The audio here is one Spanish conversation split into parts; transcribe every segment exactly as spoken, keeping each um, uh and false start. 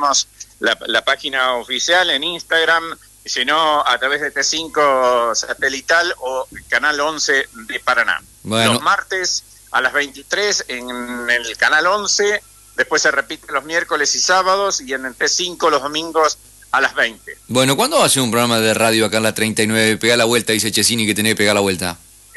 tenemos la, la página oficial en Instagram, sino a través de T cinco satelital o Canal once de Paraná. Bueno. Los martes a las veintitrés en el Canal once, después se repite los miércoles y sábados, y en el T cinco los domingos a las veinte. Bueno, ¿cuándo va a hacer un programa de radio acá en la treinta y nueve? Pega la vuelta, dice Chesini que tenés que pegar la vuelta.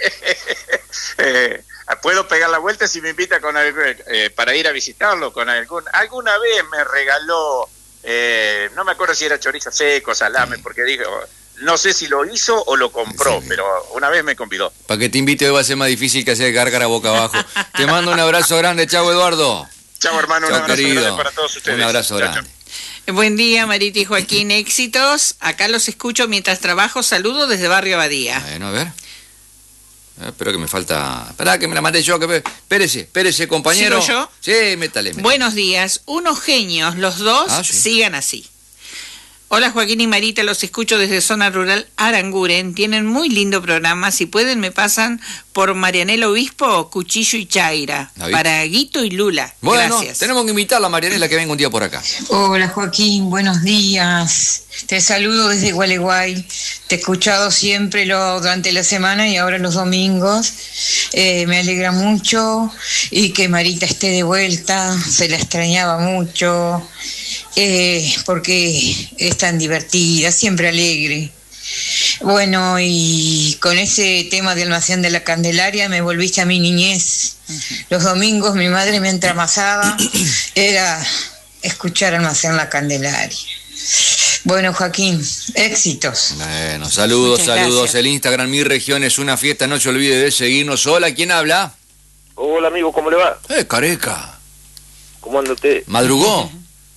eh, Puedo pegar la vuelta si me invita con algo, eh, para ir a visitarlo. Con algún, alguna vez me regaló, eh, no me acuerdo si era chorizo seco, salame, sí. Porque dijo, no sé si lo hizo o lo compró, sí. Pero una vez me convidó. Para que te invite hoy va a ser más difícil que hacer gárgara boca abajo. Te mando un abrazo grande, chau Eduardo. Chau hermano, chau, un abrazo querido. grande para todos ustedes. Un abrazo chau, grande. Chau. Buen día, Marita y Joaquín, éxitos. Acá los escucho mientras trabajo. Saludo desde Barrio Abadía. Bueno, a ver. Eh, espero que me falta... Esperá que me la mandé yo. Que... Espérese, espérese, compañero. ¿Sigo yo? Sí, métale, métale. Buenos días. Unos genios, los dos, ah, ¿sí? Sigan así. Hola Joaquín y Marita, los escucho desde zona rural Aranguren. Tienen muy lindo programa. Si pueden me pasan por Marianela Obispo, Cuchillo y Chaira. Para Guito y Lula. Bueno, gracias. Tenemos que invitarla a Marianela que venga un día por acá. Hola Joaquín, buenos días. Te saludo desde Gualeguay. Te he escuchado siempre lo, durante la semana y ahora los domingos. Eh, me alegra mucho y que Marita esté de vuelta. Se la extrañaba mucho. Eh, porque es tan divertida, siempre alegre. Bueno, y con ese tema de Almacén de la Candelaria me volviste a mi niñez. Uh-huh. Los domingos mi madre me entramazaba, era escuchar Almacén la Candelaria. Bueno, Joaquín, éxitos. Bueno, saludos, Muchas saludos. Gracias. El Instagram Mi Región es una fiesta, no se olvide de seguirnos. Hola, ¿quién habla? Hola, amigo, ¿cómo le va? Eh, Careca. ¿Cómo anda usted? ¿Madrugó?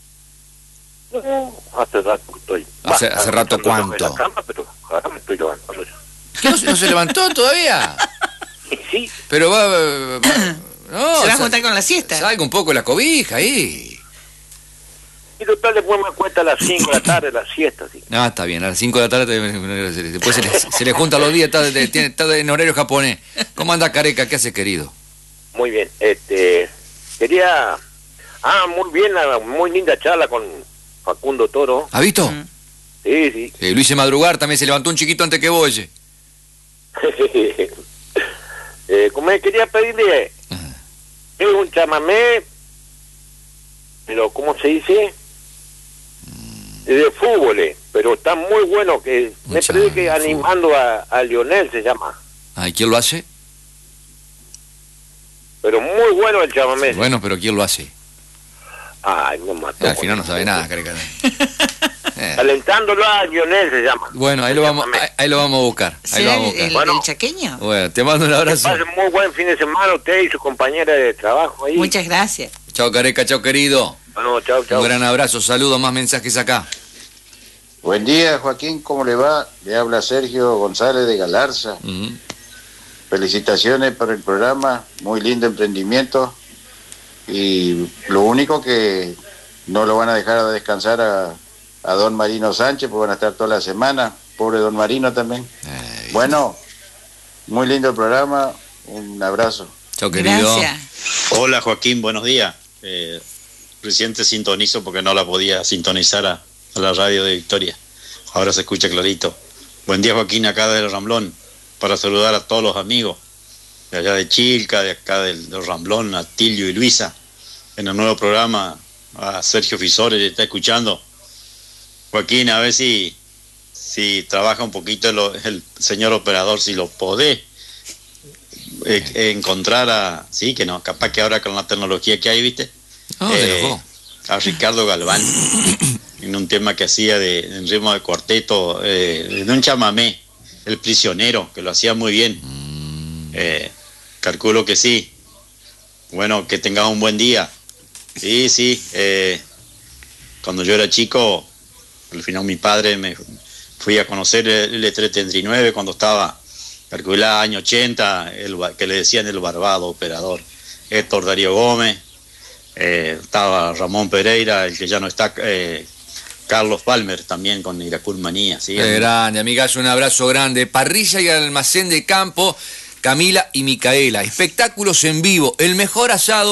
No, hace rato que estoy. ¿Hace, hace rato cuánto? La cama, pero ahora me estoy levantando ya. ¿Qué, no, ¿No se levantó todavía? Sí. Pero va... va, va no, se va a juntar con la siesta. Salga un poco la cobija ahí. Y total, después me cuesta a las cinco de la tarde, la siesta, sí. No, está bien, a las cinco de la tarde después se le, se le juntan los días, está, de, tiene, está en horario japonés. ¿Cómo anda Careca? ¿Qué hace, querido? Muy bien, este... Quería... Ah, muy bien, muy linda charla con Facundo Toro. ¿Ha visto? Mm. Sí, sí. Eh, lo hice madrugar, también se levantó un chiquito antes que vos, oye. eh, como me quería pedirle, uh-huh. Es un chamamé, pero ¿cómo se dice? Mm. De fútbol, eh, pero está muy bueno, que un me parece que animando a, a Lionel se llama. Ah, ¿y quién lo hace? Pero muy bueno el chamamé. Bueno, pero ¿quién lo hace? Ay, no mató. Al final no sabe nada, Careca. Eh. Alentándolo a Lionel se llama. Bueno, ahí lo vamos, ahí, ahí lo vamos a buscar. Ahí lo vamos a buscar. ¿El, bueno, el chaqueño? Bueno, te mando un abrazo. Que pasen muy buen fin de semana usted y su compañera de trabajo ahí. Muchas gracias. Chao, Careca, chao, querido. Bueno, chao, chao. Un gran abrazo, saludos, más mensajes acá. Buen día, Joaquín, ¿cómo le va? Le habla Sergio González de Galarza. Uh-huh. Felicitaciones por el programa, muy lindo emprendimiento. Y lo único que no lo van a dejar a descansar a, a don Marino Sánchez, porque van a estar toda la semana. Pobre don Marino también. Ay. Bueno, muy lindo el programa, un abrazo. Chao, querido. Gracias. Hola, Joaquín, buenos días. Eh, recién te sintonizo porque no la podía sintonizar a, a la radio de Victoria. Ahora se escucha clarito. Buen día, Joaquín, acá del Ramblón, para saludar a todos los amigos de allá de Chilca, de acá del, del Ramblón, a Tilio y Luisa, en el nuevo programa, a Sergio Fisore, que está escuchando. Joaquín, a ver si, si trabaja un poquito el, el señor operador, si lo podés eh, encontrar a... Sí, que no, capaz que ahora con la tecnología que hay, ¿viste? Oh, eh, a Ricardo Galván, en un tema que hacía de, en ritmo de cuarteto, eh, de un chamamé, El Prisionero, que lo hacía muy bien. Eh, calculo que sí. Bueno, que tengas un buen día. Sí, sí. Eh, cuando yo era chico, al final mi padre me fui a conocer el E trescientos treinta y nueve cuando estaba, calculaba año ochenta, el, que le decían el barbado operador. Héctor Darío Gómez, eh, estaba Ramón Pereira, el que ya no está, eh, Carlos Palmer también con Iracul Manía. ¿Sí? Qué grande, amigas, un abrazo grande. Parrilla y almacén de campo, Camila y Micaela. Espectáculos en vivo, el mejor asado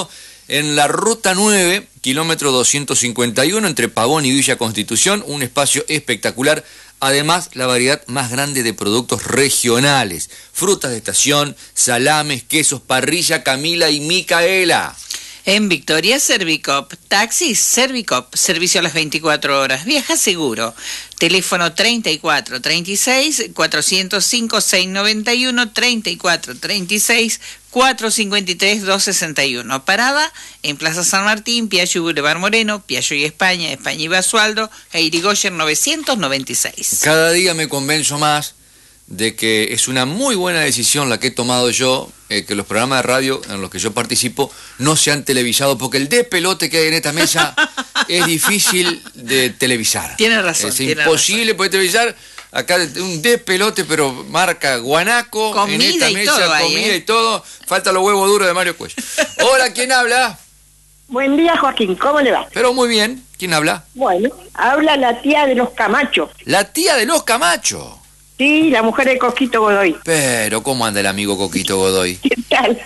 en la Ruta nueve, kilómetro doscientos cincuenta y uno, entre Pavón y Villa Constitución, un espacio espectacular. Además, la variedad más grande de productos regionales, frutas de estación, salames, quesos, parrilla, Camila y Micaela. En Victoria, Servicop. Taxis, Servicop. Servicio a las veinticuatro horas. Viaja seguro. Teléfono treinta y cuatro treinta y seis, cuatrocientos cinco, seiscientos noventa y uno, treinta y cuatro treinta y seis, cuatrocientos cincuenta y tres, doscientos sesenta y uno. Parada en Plaza San Martín, Piaggio y Boulevard Moreno, Piaggio y España, España y Basualdo, e Irigoyen novecientos noventa y seis. Cada día me convenzo más de que es una muy buena decisión la que he tomado yo, eh, que los programas de radio en los que yo participo no sean televisados, porque el despelote que hay en esta mesa es difícil de televisar. Tiene razón. Es tiene imposible razón. poder televisar. Acá un despelote, pero marca guanaco. Comida en esta y mesa, todo ahí, comida ¿eh? y todo. Falta los huevos duros de Mario Cuello. Hola, ¿quién habla? Buen día, Joaquín, ¿cómo le va? Pero muy bien. ¿Quién habla? Bueno, habla la tía de los Camacho. La tía de los Camacho. Sí, la mujer de Coquito Godoy. Pero, ¿cómo anda el amigo Coquito Godoy? ¿Qué tal?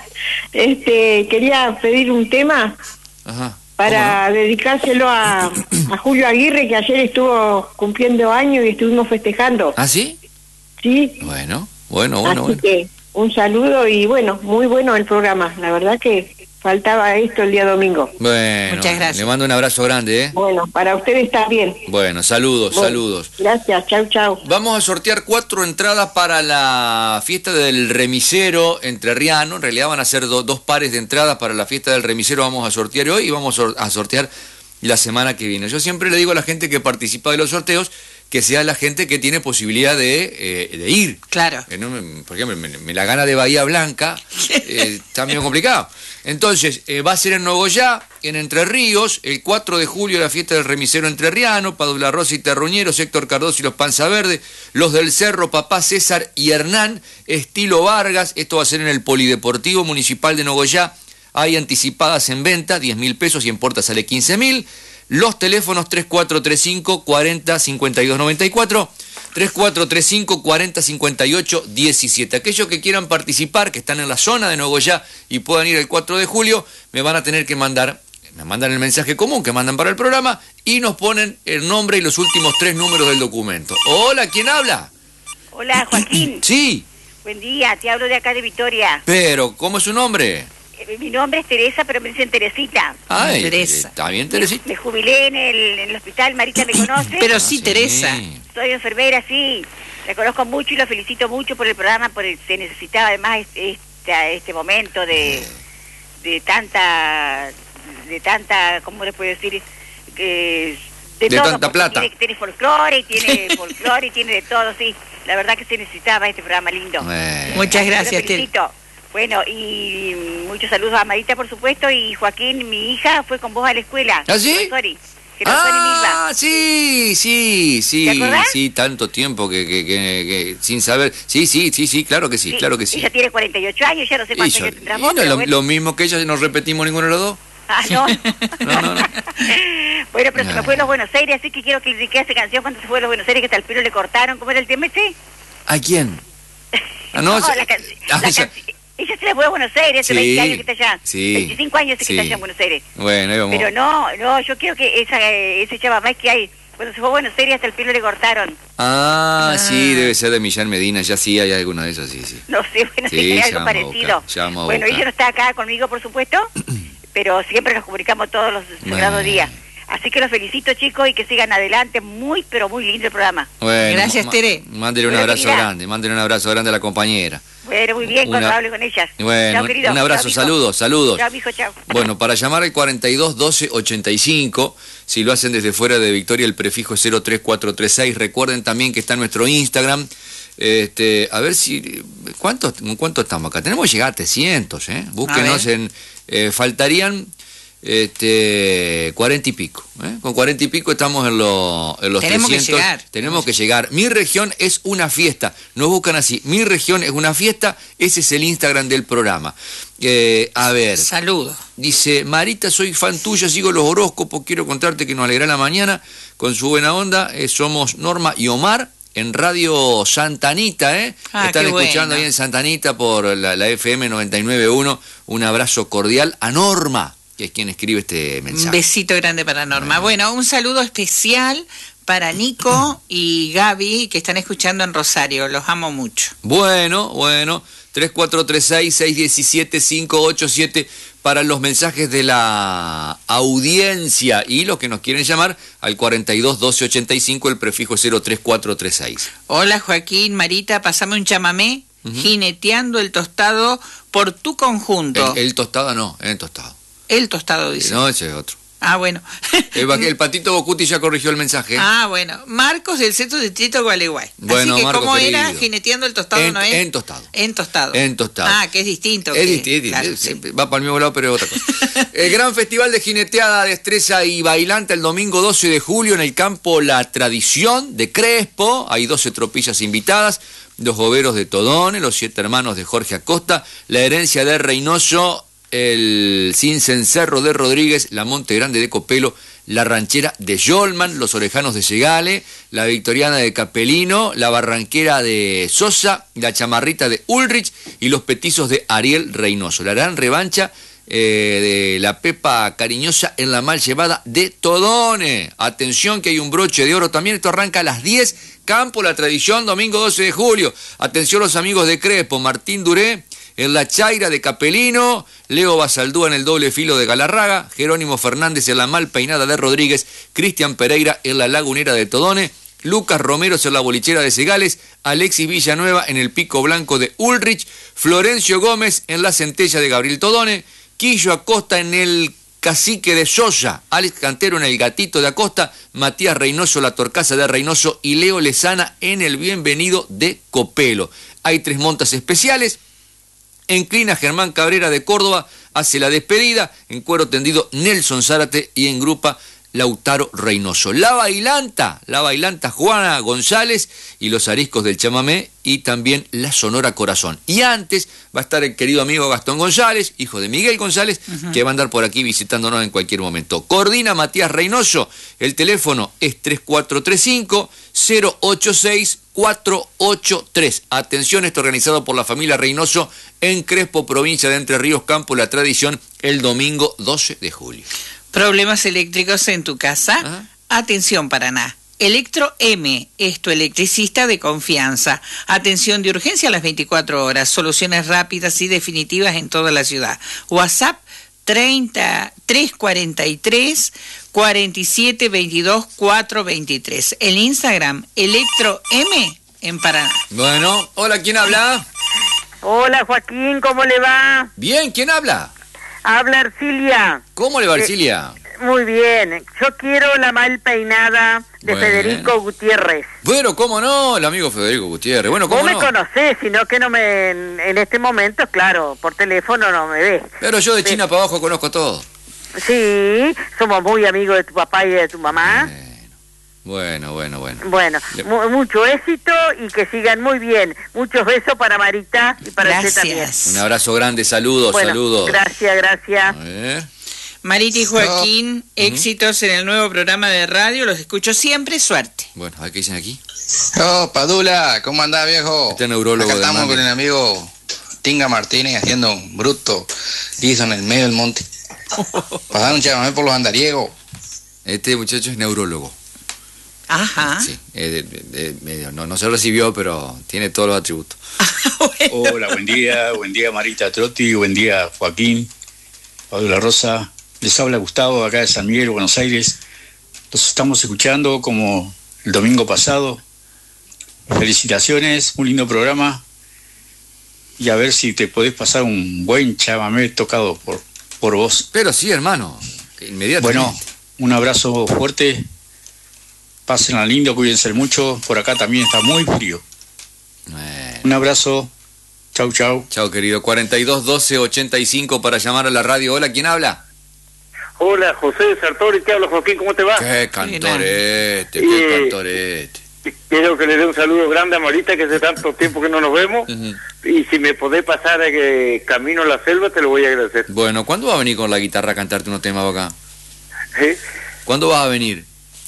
Este, quería pedir un tema Ajá. para no? dedicárselo a, a Julio Aguirre, que ayer estuvo cumpliendo años y estuvimos festejando. ¿Ah, sí? Sí. Bueno, bueno, bueno. Así bueno. que un saludo y bueno, muy bueno el programa. La verdad que faltaba esto el día domingo. Bueno, muchas gracias. Le mando un abrazo grande, ¿eh? Bueno, para ustedes también. Bueno, saludos, Bueno, saludos. Gracias, chau, chau. Vamos a sortear cuatro entradas para la fiesta del remisero entrerriano. En realidad van a ser do, dos pares de entradas para la fiesta del remisero. Vamos a sortear hoy y vamos a sortear la semana que viene. Yo siempre le digo a la gente que participa de los sorteos que sea la gente que tiene posibilidad de, eh, de ir. Claro. Eh, no me, por ejemplo, me, me la gana de Bahía Blanca, eh, está medio complicado. Entonces, eh, va a ser en Nogoyá, en Entre Ríos, el cuatro de julio la fiesta del remisero entrerriano, Padula Rosa y Terruñeros, Héctor Cardoso y los Panza Verde, los del Cerro, Papá César y Hernán, estilo Vargas. Esto va a ser en el Polideportivo Municipal de Nogoyá. Hay anticipadas en venta, diez mil pesos, y en puerta sale quince mil. Los teléfonos tres cuatro tres cinco, cuarenta, cincuenta y dos noventa y cuatro, tres cuatro tres cinco, cuarenta, cincuenta y ocho, diecisiete. Aquellos que quieran participar, que están en la zona de Nogoyá y puedan ir el cuatro de julio, me van a tener que mandar, me mandan el mensaje común que mandan para el programa y nos ponen el nombre y los últimos tres números del documento. Hola, ¿quién habla? Hola, Joaquín. Sí. Buen día, te hablo de acá de Victoria. Pero, ¿cómo es su nombre? Mi nombre es Teresa, pero me dicen Teresita. Ay, Teresa. Está bien, Teresita. Me, me jubilé en el, en el hospital, Marita me conoce. Pero Ah, sí, sí. Teresa. Soy enfermera, sí. La conozco mucho y lo felicito mucho por el programa, por el, se necesitaba además este, este, este momento de, de tanta, de tanta, ¿cómo le puedo decir? Eh, de De todo, tanta porque plata. Tiene, tiene folclore, tiene folclore, y tiene de todo, sí. La verdad que se necesitaba este programa lindo. Eh. Muchas gracias, Lo Tere. felicito. Bueno, y muchos saludos a Marita, por supuesto, y Joaquín, mi hija, fue con vos a la escuela. ¿Ah, sí? Sorry. Ah, Ah, sí, sí, sí, ¿Te acordás? sí, tanto tiempo que, que, que, que sin saber. Sí, sí, sí, sí, claro que sí, claro que sí. Ella tiene cuarenta y ocho años, ya no sé cuántos Y yo- años tendrás y vos, no, pero lo, bueno. lo mismo que ella, no repetimos ninguno de los dos. Ah, no. No, no, no. Bueno, pero se me Ah. fue a los Buenos Aires, así que quiero que dedique esa canción cuando se fue a los Buenos Aires, que hasta el pelo le cortaron. ¿Cómo era el tema ese? ¿A quién? Ah, no, se- la can- ah, la esa- canci- ella se le fue a Buenos Aires, hace Sí, veinte años que está allá. sí, veinticinco años que sí. está allá en Buenos Aires. Bueno, ahí vamos. Pero no, no, yo quiero que esa, eh, ese chamamé que hay, cuando se fue a Buenos Aires hasta el pelo le cortaron. Ah, sí, debe ser de Millán Medina, ya sí hay alguno de esos, sí, sí. No sé, bueno, Sí, sí, ya algo vamos a parecido. buscar, ya vamos a Bueno, buscar. ella no está acá conmigo, por supuesto, pero siempre nos comunicamos todos los sagrados Bueno. días. Así que los felicito, chicos, y que sigan adelante. Muy, pero muy lindo el programa. Bueno, Gracias, ma- Tere. Mándele un Bueno, abrazo querida. grande, mándele un abrazo grande a la compañera. Bueno, muy bien, Una- cuando hable con ellas. Bueno, Chao, un- querido. un abrazo, Chao, mijo. saludos, saludos. Chao, mijo, chao. Bueno, para llamar al cuarenta y dos, doce, ochenta y cinco, si lo hacen desde fuera de Victoria, el prefijo es cero tres cuatro tres seis. Recuerden también que está nuestro Instagram. Este, a ver si... ¿Cuántos, ¿Cuántos estamos acá? Tenemos que llegar a trescientos, ¿eh? Búsquenos ver. en... eh, faltarían este cuarenta y pico. ¿eh? Con cuarenta y pico estamos en, lo- en los Tenemos que trescientos. llegar. Tenemos que llegar. Mi región es una fiesta. Nos buscan así. Mi región es una fiesta. Ese es el Instagram del programa. Eh, a ver... Saludos. Dice, Marita, soy fan tuya, sigo los horóscopos, quiero contarte que nos alegra la mañana con su buena onda. Eh, somos Norma y Omar en Radio Santanita, ¿eh? Ah, Están qué escuchando bueno. ahí en Santanita por la, la F M noventa y nueve punto uno. Un abrazo cordial a Norma. que es quien escribe este mensaje. Un besito grande para Norma. Bueno, bueno un saludo especial para Nico y Gaby, que están escuchando en Rosario. Los amo mucho. Bueno, bueno. tres cuatro tres seis, seis uno siete, cinco ocho siete para los mensajes de la audiencia y los que nos quieren llamar al cuarenta y dos, doce ochenta y cinco, el prefijo cero tres cuatro tres seis. Hola Joaquín, Marita, pasame un chamamé, uh-huh. Jineteando el tostado por tu conjunto. El, el tostado no, el tostado. El tostado dice. No, ese es otro. Ah, bueno. El, el Patito Bocuti ya corrigió el mensaje. Ah, bueno. Marcos del Sexto Distrito Gualeguay. Bueno, así que, Marcos, ¿cómo querido. era? Jineteando el tostado, en, ¿no es? En tostado. En tostado. En tostado. Ah, que es distinto. Es que, distinto. Claro, es, sí. Va para el mismo lado, pero es otra cosa. El gran festival de jineteada, destreza y bailanta el domingo doce de julio en el campo La Tradición de Crespo. Hay doce tropillas invitadas. Los boberos de Todone, los siete hermanos de Jorge Acosta, la herencia de Reynoso, el Cincencerro de Rodríguez, la Monte Grande de Copelo, la ranchera de Yolman, los orejanos de Segale, la victoriana de Capelino, la barranquera de Sosa, la chamarrita de Ulrich y los petizos de Ariel Reynoso. La gran revancha eh, de la Pepa Cariñosa en la mal llevada de Todone. Atención que hay un broche de oro también, esto arranca a las diez, Campo La Tradición, domingo doce de julio. Atención los amigos de Crespo, Martín Duré en la Chaira de Capelino, Leo Basaldúa en el doble filo de Galarraga, Jerónimo Fernández en la mal peinada de Rodríguez, Cristian Pereira en la lagunera de Todone, Lucas Romero en la bolichera de Segales, Alexis Villanueva en el pico blanco de Ulrich, Florencio Gómez en la centella de Gabriel Todone, Quillo Acosta en el Cacique de Soya, Alex Cantero en el Gatito de Acosta, Matías Reynoso la Torcaza de Reynoso y Leo Lezana en el Bienvenido de Copelo. Hay tres montas especiales. En Clina, Germán Cabrera de Córdoba hace la despedida, en cuero tendido Nelson Zárate y en grupa Lautaro Reynoso. La bailanta, la bailanta Juana González y los ariscos del chamamé y también la Sonora Corazón. Y antes va a estar el querido amigo Gastón González, hijo de Miguel González, uh-huh. que va a andar por aquí visitándonos en cualquier momento. Coordina Matías Reynoso, el teléfono es tres cuatro tres cinco, cero ocho seis, cuatro ocho tres. Atención, esto organizado por la familia Reynoso en Crespo, provincia de Entre Ríos, Campo La Tradición, el domingo doce de julio. ¿Problemas eléctricos en tu casa? ¿Ah? Atención, Paraná. Electro M es tu electricista de confianza. Atención de urgencia a las veinticuatro horas. Soluciones rápidas y definitivas en toda la ciudad. WhatsApp treinta, trescientos cuarenta y tres, cuarenta y siete, veintidós, cuatrocientos veintitrés. El Instagram, Electro M en Paraná. Bueno, hola, ¿quién habla? Hola, Joaquín, ¿cómo le va? Bien, ¿quién habla? Habla Arcilia. ¿Cómo le va, Arcilia? Eh, muy bien. Yo quiero la mal peinada de bueno. Federico Gutiérrez. Bueno, ¿cómo no? El amigo Federico Gutiérrez. Bueno, ¿cómo Vos no? me conocés, sino que no me... En, en este momento, claro, por teléfono no me ves. Pero yo de China para abajo conozco todo. Sí, somos muy amigos de tu papá y de tu mamá. Eh. Bueno, bueno, bueno. Bueno, Le... mucho éxito y que sigan muy bien. Muchos besos para Marita y para gracias. usted también. Un abrazo grande, saludos, bueno, saludos. Gracias, gracias. A ver. Marita y Joaquín, no. éxitos uh-huh. en el nuevo programa de radio, los escucho siempre, suerte. Bueno, a ver qué dicen aquí. Oh, Padula, ¿cómo andás, viejo? Este neurólogo. Acá estamos con el amigo Tinga Martínez haciendo un bruto guiso en el medio del monte. Pasar un chamamé por los andariegos. Este muchacho es neurólogo. Ajá. Sí, eh, de, de, de, no, no se recibió, pero tiene todos los atributos. Bueno. Hola, buen día, buen día Marita Trotti, buen día Joaquín, Padula Rosa. Les habla Gustavo acá de San Miguel, Buenos Aires. Los estamos escuchando como el domingo pasado. Felicitaciones, un lindo programa. Y a ver si te podés pasar un buen chamamé tocado por, por vos. Pero sí, hermano, inmediatamente. Bueno, un abrazo fuerte. Pásenla lindo, cuídense mucho. Por acá también está muy frío. Bueno. Un abrazo. Chau, chau. Chau, querido. cuarenta y dos, doce, ochenta y cinco para llamar a la radio. Hola, ¿quién habla? Hola, José de Sartori. ¿Qué habla, Joaquín? ¿Cómo te va? Qué cantorete, qué eh, cantorete. Quiero que le dé un saludo grande a Marita, que hace tanto tiempo que no nos vemos. Uh-huh. Y si me podés pasar a que camino a la selva, te lo voy a agradecer. Bueno, ¿cuándo vas a venir con la guitarra a cantarte unos temas acá? ¿Eh? ¿Cuándo vas a venir?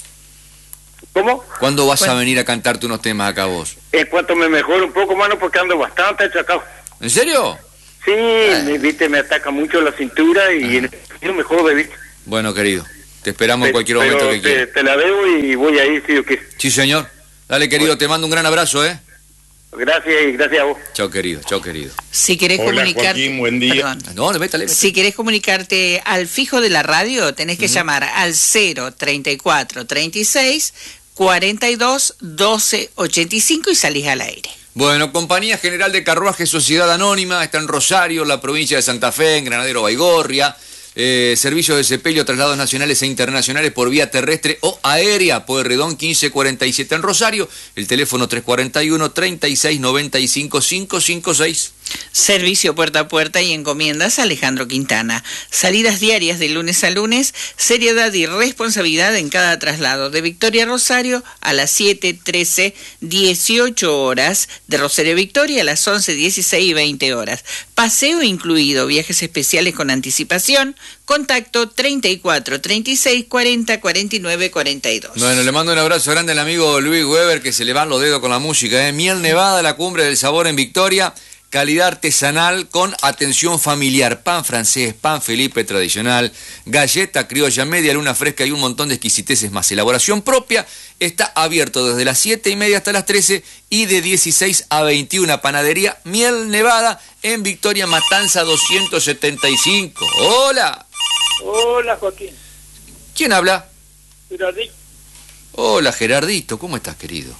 ¿Cómo? ¿Cuándo vas bueno. a venir a cantarte unos temas acá vos? En cuanto me mejore un poco, mano, porque ando bastante achacado. ¿En serio? Sí, me, viste, me ataca mucho la cintura y... no me jodo de vista. Bueno, querido, te esperamos te, en cualquier momento que te, quieras. Te la debo y voy a ir, sí o qué. Sí, señor. Dale, querido, bueno. Te mando un gran abrazo, ¿eh? Gracias y gracias a vos. Chao, querido, chao, querido. Si querés Hola, comunicarte... Joaquín, buen día. No, métale, métale. Si querés comunicarte al fijo de la radio, tenés que uh-huh. llamar al cero treinta y cuatro, treinta y seis, cuarenta y dos, doce, ochenta y cinco y salís al aire. Bueno, Compañía General de Carruaje Sociedad Anónima, está en Rosario, la provincia de Santa Fe, en Granadero Baigorria. Eh, servicios de sepelio, traslados nacionales e internacionales por vía terrestre o aérea, Pueyrredón quince cuarenta y siete en Rosario, el teléfono tres cuarenta y uno, treinta y seis, noventa y cinco, quinientos cincuenta y seis. Servicio puerta a puerta y encomiendas Alejandro Quintana. Salidas diarias de lunes a lunes, seriedad y responsabilidad en cada traslado. De Victoria a Rosario a las siete, trece, dieciocho horas. De Rosario a Victoria a las once, dieciséis y veinte horas. Paseo incluido, viajes especiales con anticipación. Contacto treinta y cuatro, treinta y seis, cuarenta, cuarenta y nueve, cuarenta y dos. Bueno, le mando un abrazo grande al amigo Luis Weber, que se le van los dedos con la música, ¿eh? Miel Nevada, la cumbre del sabor en Victoria. Calidad artesanal con atención familiar, pan francés, pan Felipe tradicional, galleta criolla, media luna fresca y un montón de exquisiteces más. Elaboración propia, está abierto desde las siete y media hasta las trece y de dieciséis a veintiuna. Panadería Miel Nevada en Victoria Matanza doscientos setenta y cinco. ¡Hola! Hola, Joaquín. ¿Quién habla? Gerardito. Hola, Gerardito, ¿cómo estás, querido?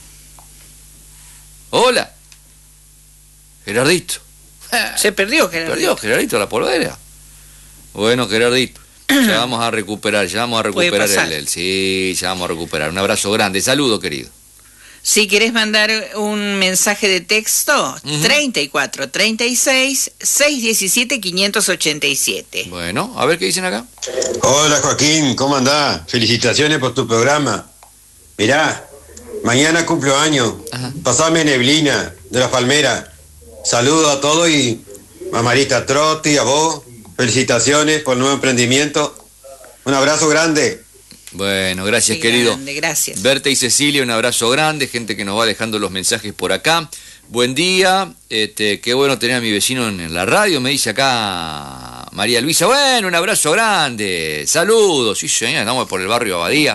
Hola. Gerardito. Se perdió, Gerardito. Perdió, Gerardito, la polvadera. Bueno, Gerardito, ya vamos a recuperar, ya vamos a recuperar el, el... Sí, ya vamos a recuperar. Un abrazo grande. Saludo, querido. Si querés mandar un mensaje de texto, uh-huh. treinta y cuatro, treinta y seis, seiscientos diecisiete, quinientos ochenta y siete. Bueno, a ver qué dicen acá. Hola, Joaquín, ¿cómo andás? Felicitaciones por tu programa. Mirá, mañana cumplo años. Ajá. Pasame Neblina, de Las Palmeras. Saludos a todos y a Marita Trotti, a vos. Felicitaciones por el nuevo emprendimiento. Un abrazo grande. Bueno, gracias, Qué querido. Grande, gracias. Berta y Cecilia, un abrazo grande. Gente que nos va dejando los mensajes por acá. Buen día. Este, qué bueno tener a mi vecino en, en la radio. Me dice acá María Luisa. Bueno, un abrazo grande. Saludos. Sí, señor, andamos por el barrio Abadía.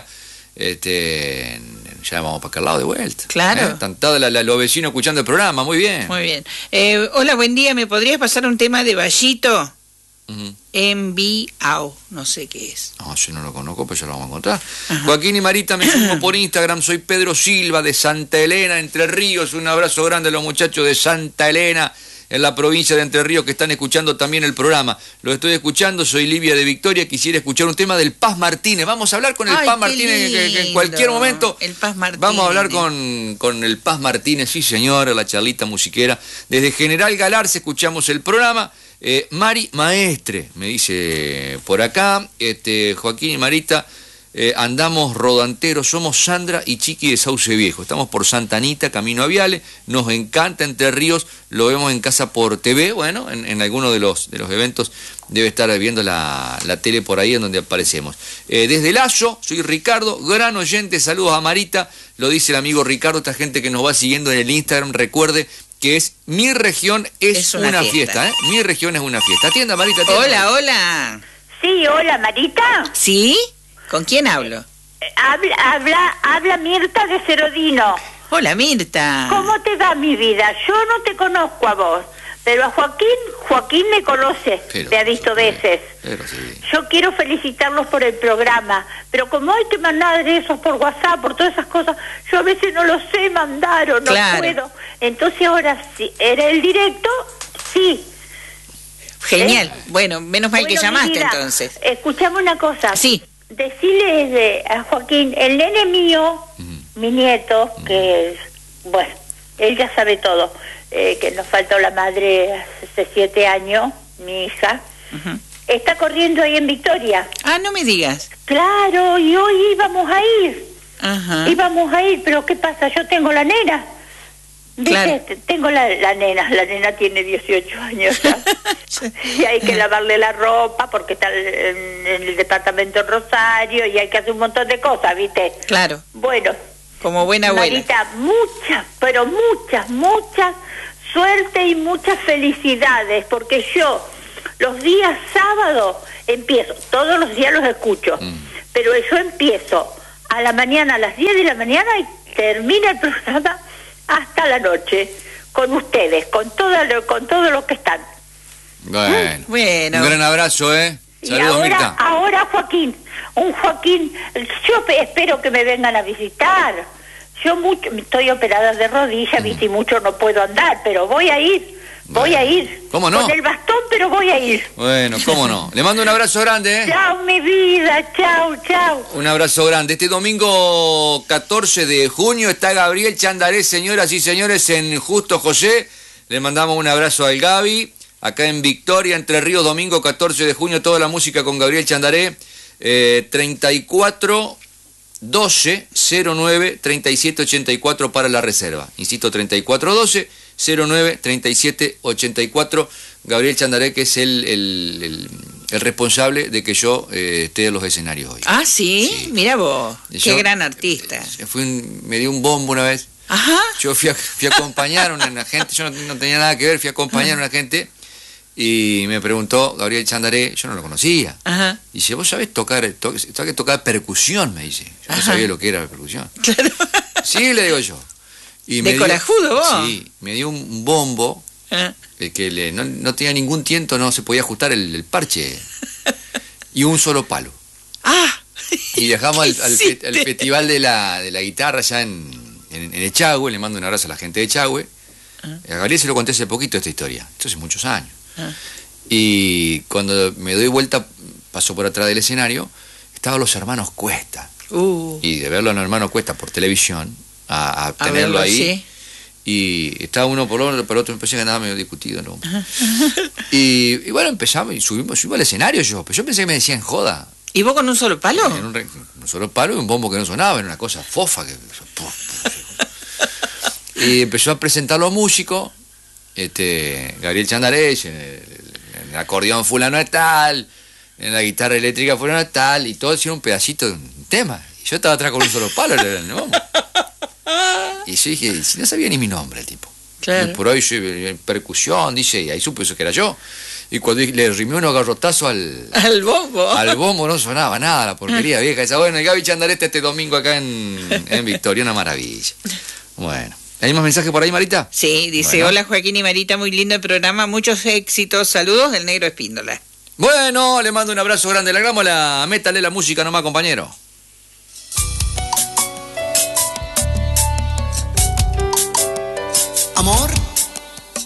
Este... Ya vamos para acá al lado de vuelta. Claro. ¿Eh? Están todos los vecinos escuchando el programa, muy bien. Muy bien. Eh, hola, buen día. ¿Me podrías pasar un tema de Vallito? Uh-huh. Enviao, no sé qué es. No, yo no lo conozco, pero ya lo vamos a encontrar. Ajá. Joaquín y Marita, me sumo por Instagram. Soy Pedro Silva de Santa Elena, Entre Ríos. Un abrazo grande a los muchachos de Santa Elena, en la provincia de Entre Ríos, que están escuchando también el programa. Lo estoy escuchando, soy Livia de Victoria, quisiera escuchar un tema del Paz Martínez. Vamos a hablar con el Ay, Paz Martínez que, que en cualquier momento. El Paz Martínez. Vamos a hablar con, con el Paz Martínez, sí señor, la charlita musiquera. Desde General Galarza escuchamos el programa. Eh, Mari Maestre, me dice por acá, este, Joaquín y Marita, eh, andamos rodanteros, somos Sandra y Chiqui de Sauce Viejo, estamos por Santa Anita, camino a Viale, nos encanta Entre Ríos, lo vemos en casa por T V, bueno, en, en alguno de los, de los eventos debe estar viendo la, la tele por ahí en donde aparecemos. Eh, desde Lazo, soy Ricardo, gran oyente, saludos a Marita, lo dice el amigo Ricardo, esta gente que nos va siguiendo en el Instagram, recuerde que es Mi Región es, es una, una fiesta, fiesta ¿eh? Mi Región es una fiesta. Atienda, Marita. Atienda. Hola, hola. Sí, hola, Marita. ¿Sí? ¿Con quién hablo? Eh, habla, habla, habla Mirta de Cerodino. Hola, Mirta. ¿Cómo te va, mi vida? Yo no te conozco a vos, pero a Joaquín, Joaquín me conoce, pero, me ha visto veces. Pero, sí. Yo quiero felicitarlos por el programa, pero como hay que mandar esos por WhatsApp, por todas esas cosas, yo a veces no lo sé mandar o no claro. puedo. Entonces ahora sí, era el directo, sí. Genial. ¿Eh? Bueno, menos mal bueno, que llamaste vida, entonces. Escuchame una cosa. Sí. Decirle de, a Joaquín, el nene mío, uh-huh. mi nieto, uh-huh. que es, bueno, él ya sabe todo, eh, que nos faltó la madre hace siete años, mi hija, uh-huh. está corriendo ahí en Victoria. Ah, no me digas. Claro, y hoy íbamos a ir. Uh-huh. Íbamos a ir, pero ¿qué pasa? Yo tengo la nena. ¿Viste? Claro. Tengo la, la nena, la nena tiene dieciocho años ya. Y hay que lavarle la ropa porque está en, en el departamento en Rosario y hay que hacer un montón de cosas, ¿viste? Claro. Bueno. Como buena abuela. Marita, muchas, pero muchas, muchas suerte y muchas felicidades, porque yo Los días sábados empiezo, todos los días los escucho, mm. pero yo empiezo a la mañana, a las diez de la mañana, y termina el programa hasta la noche, con ustedes, con todo lo, con todo lo que están. Bueno, bueno. Un gran abrazo, ¿eh? Saludos, y ahora, Mirta. ahora Joaquín, un Joaquín, yo espero que me vengan a visitar. Yo mucho, estoy operada de rodilla, viste, y mucho no puedo andar, pero voy a ir, voy bueno. a ir. ¿Cómo no? Con el bastón, pero voy a ir. Bueno, cómo no. Le mando un abrazo grande, ¿eh? Chao, mi vida, chao, chao. Un abrazo grande. Este domingo catorce de junio está Gabriel Chandaré, señoras y señores, en Justo José. Le mandamos un abrazo al Gaby. Acá en Victoria, Entre Ríos, domingo catorce de junio, toda la música con Gabriel Chandaré. Eh, treinta y cuatro doce cero nueve treinta y siete ochenta y cuatro para la reserva. Insisto, treinta y cuatro doce cero nueve treinta y siete ochenta y cuatro. Gabriel Chandaré, que es el, el, el, el responsable de que yo eh, esté en los escenarios hoy. Ah, ¿sí? Sí. Mira vos, yo, qué gran artista. Eh, fui un, me dio un bombo una vez. Ajá. Yo fui a, fui a acompañar a una gente, yo no, no tenía nada que ver, fui a acompañar a una gente. Y me preguntó Gabriel Chandaré, yo no lo conocía. Ajá. Y dice, ¿vos sabés tocar, to, sabés tocar percusión? Me dice. Yo no sabía lo que era la percusión. Claro. Sí, le digo yo. Y ¿De me corajudo dio, vos? Sí, me dio un bombo, ¿Eh? el que le, no, no tenía ningún tiento, no se podía ajustar el, el parche. Y un solo palo. ¡Ah! Y viajamos al, al, al festival de la, de la guitarra allá en, en, en Echagüe, le mando un abrazo a la gente de Echagüe. ¿Ah? A Gabriel se lo conté hace poquito esta historia, esto hace muchos años. Ah. Y cuando me doy vuelta, paso por atrás del escenario, estaban los hermanos Cuesta. Uh. Y de verlo a los hermanos Cuesta por televisión, a, a tenerlo a verlo, ahí. Sí. Y estaba uno por uno, por otro, me parecía que andaba medio discutido, ¿no? y, y bueno, empezamos y subimos, subimos al escenario yo, pero yo pensé que me decían joda. ¿Y vos con un solo palo? En un, un solo palo y un bombo que no sonaba, era una cosa fofa. Que, y empezó a presentar los músicos. Este, Gabriel Chandaré, en el, en el acordeón fulano de tal, en la guitarra eléctrica fulano de tal, y todo hicieron un pedacito de un tema. Y yo estaba atrás con un solo palo, ¿no? Y yo dije, no sabía ni mi nombre el tipo. Claro. Y por ahí yo, percusión, dice, y ahí supe que era yo. Y cuando le rimé unos garrotazos al... Al bombo. Al bombo no sonaba nada, la porquería vieja. Esa, bueno, el Gaby Chandaré este, este domingo acá en, en Victoria, una maravilla. Bueno. ¿Hay más mensajes por ahí, Marita? Sí, dice, bueno. Hola Joaquín y Marita, muy lindo el programa, muchos éxitos, saludos del Negro Espíndola. Bueno, le mando un abrazo grande, le hagamos la, métale la música nomás, compañero.